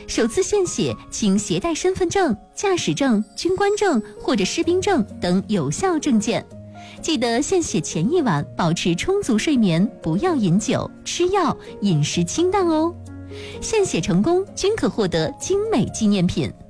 首次献血请携带身份证、驾驶证、军官证或者士兵证等有效证件。记得献血前一晚保持充足睡眠，不要饮酒、吃药，饮食清淡哦。献血成功均可获得精美纪念品。